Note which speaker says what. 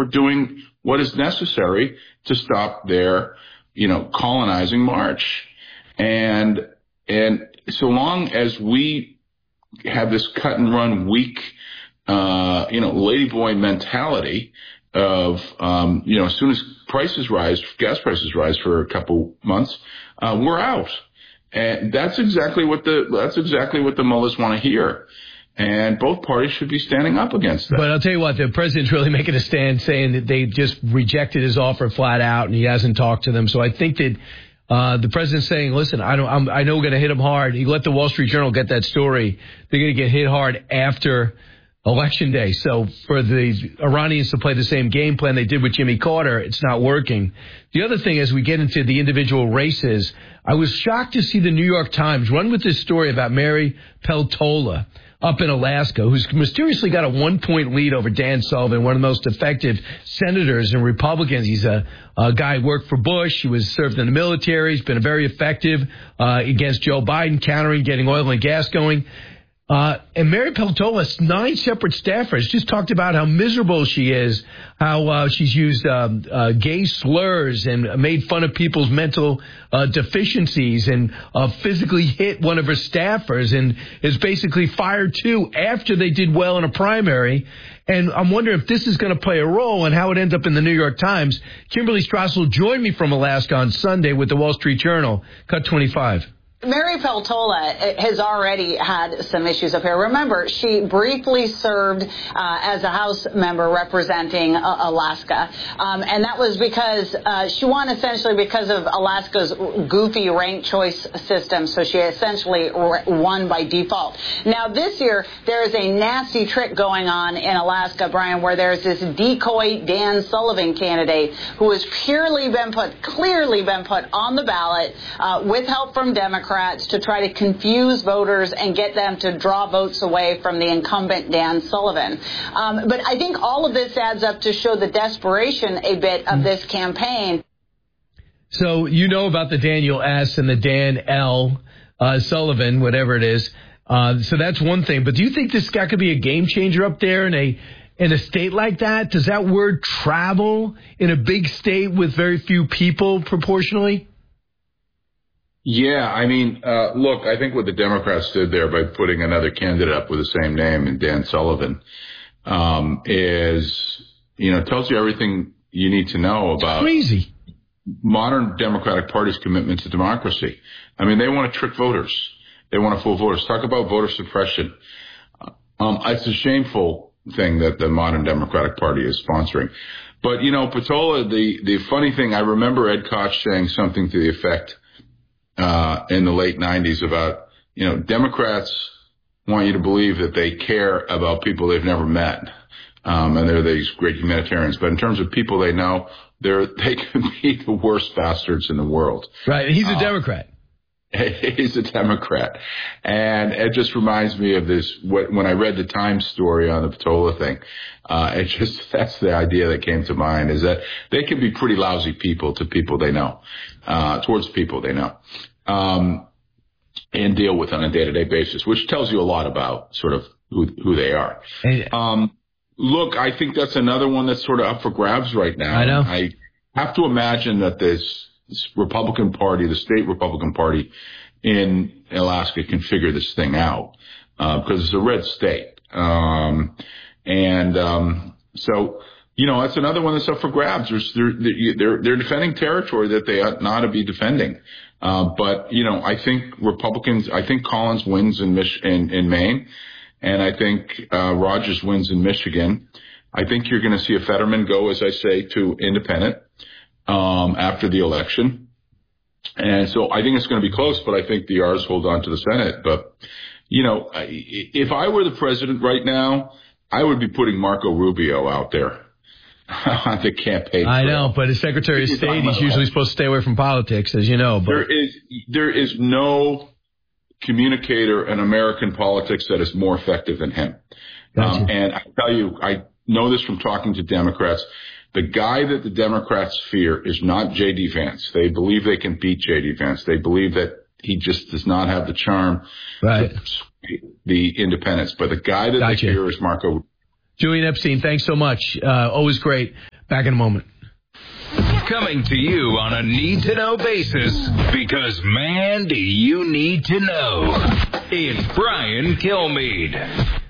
Speaker 1: we're doing what is necessary to stop their, colonizing march. And so long as we have this cut and run, weak, ladyboy mentality of, as soon as gas prices rise for a couple months, we're out. And that's exactly what the mullahs want to hear. And both parties should be standing up against that.
Speaker 2: But I'll tell you what, the president's really making a stand, saying that they just rejected his offer flat out, and he hasn't talked to them. So I think that the president's saying, listen, I know we're going to hit him hard. He let the Wall Street Journal get that story. They're going to get hit hard after Election Day. So for the Iranians to play the same game plan they did with Jimmy Carter, it's not working. The other thing, as we get into the individual races, I was shocked to see the New York Times run with this story about Mary Peltola up in Alaska, who's mysteriously got a 1-point lead over Dan Sullivan, one of the most effective senators and Republicans. He's a guy who worked for Bush. He was served in the military. He's been very effective against Joe Biden, countering getting oil and gas going. And Mary Peltola, 9 separate staffers, just talked about how miserable she is, how she's used gay slurs and made fun of people's mental deficiencies, and physically hit one of her staffers, and is basically fired too after they did well in a primary. And I'm wondering if this is going to play a role in how it ends up in the New York Times. Kimberly Strassel joined me from Alaska on Sunday with the Wall Street Journal. Cut 25.
Speaker 3: Mary Peltola has already had some issues up here. Remember, she briefly served as a House member representing Alaska, and that was because she won essentially because of Alaska's goofy ranked choice system, so she essentially won by default. Now, this year, there is a nasty trick going on in Alaska, Brian, where there's this decoy Dan Sullivan candidate who has clearly been put on the ballot with help from Democrats to try to confuse voters and get them to draw votes away from the incumbent Dan Sullivan. But I think all of this adds up to show the desperation a bit of this campaign.
Speaker 2: So you know about the Daniel S. and the Dan L. Sullivan, whatever it is. So that's one thing. But do you think this guy could be a game changer up there in a state like that? Does that word travel in a big state with very few people proportionally?
Speaker 1: Yeah, I mean, look, I think what the Democrats did there by putting another candidate up with the same name, and Dan Sullivan, is, tells you everything you need to know about
Speaker 2: crazy
Speaker 1: modern Democratic Party's commitment to democracy. I mean, they want to trick voters. They want to fool voters. Talk about voter suppression. It's a shameful thing that the modern Democratic Party is sponsoring. But, Peltola, the funny thing, I remember Ed Koch saying something to the effect in the late 90s about, Democrats want you to believe that they care about people they've never met. And they're these great humanitarians. But in terms of people they know, they can be the worst bastards in the world.
Speaker 2: Right. He's a Democrat.
Speaker 1: He's a Democrat. And it just reminds me of this, when I read the Times story on the Peltola thing, that's the idea that came to mind, is that they can be pretty lousy people to people they know, towards people they know, and deal with on a day-to-day basis, which tells you a lot about sort of who they are. Look, I think that's another one that's sort of up for grabs right now.
Speaker 2: I know.
Speaker 1: I have to imagine that this Republican Party, the state Republican Party in Alaska, can figure this thing out, because it's a red state. So, that's another one that's up for grabs. They're defending territory that they ought not to be defending. But I think Collins wins in Maine, and I think Rogers wins in Michigan. I think you're going to see a Fetterman go, as I say, to independent after the election. And so I think it's going to be close, but I think the R's hold on to the Senate. But, if I were the president right now, I would be putting Marco Rubio out there on the campaign.
Speaker 2: I know, but as Secretary of State, he's usually supposed to stay away from politics, as you know. But
Speaker 1: there is no communicator in American politics that is more effective than him.
Speaker 2: Gotcha.
Speaker 1: And I tell you, I know this from talking to Democrats. The guy that the Democrats fear is not J.D. Vance. They believe they can beat J.D. Vance. They believe that he just does not have the charm
Speaker 2: right.
Speaker 1: to the independents. But the guy that they fear is Marco.
Speaker 2: Julian Epstein, thanks so much. Always great. Back in a moment.
Speaker 4: Coming to you on a need-to-know basis, because, man, do you need to know. It's Brian Kilmeade.